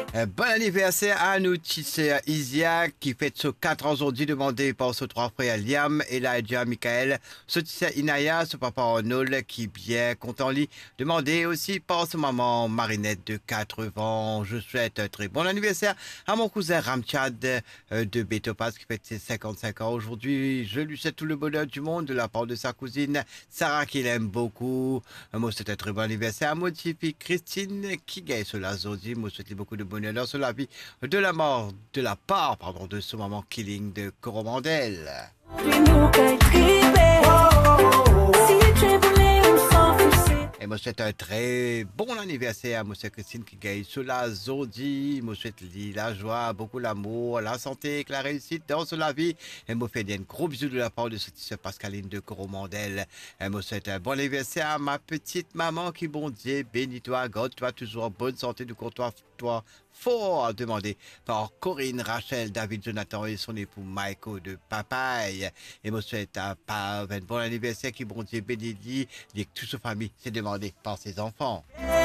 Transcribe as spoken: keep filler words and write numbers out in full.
Euh, bon anniversaire à nous, c'est Isia qui fête ce quatre ans aujourd'hui, demandé par ses trois frères Liam, Elijah, Michael, ce tissé Inaya, ce papa Arnold qui bien content lit, demandé aussi par sa maman Marinette de quatre-vingts ans. Je souhaite un très bon anniversaire à mon cousin Ramchad euh, de Bétopas qui fête ses cinquante-cinq ans aujourd'hui. Je lui souhaite tout le bonheur du monde de la part de sa cousine Sarah qui l'aime beaucoup. Euh, Moi, c'est un très bon anniversaire à mon petite fille Christine qui gagne sur la Zodi. Moi, je souhaite beaucoup de bonheur sur la vie de la mort, de la part, pardon, de ce moment killing de Coromandel. Et moi, je souhaite un très bon anniversaire à M. Christine qui gagne sur la Zodi. Moi, je souhaite la joie, beaucoup l'amour, la santé, que la réussite dans la vie. Et moi, je fais un gros bisou de la part de cette Pascaline de Coromandel. Et moi, je souhaite un bon anniversaire à ma petite maman qui, bon Dieu, bénis-toi, garde-toi toujours en bonne santé, du comptoir, toi, fort, demandé par Corinne, Rachel, David, Jonathan et son époux Michael de Papaye. Et moi, je souhaite un, un bon anniversaire qui, bon Dieu, bénis-lui, et que toute sa famille s'est demandé par ses enfants.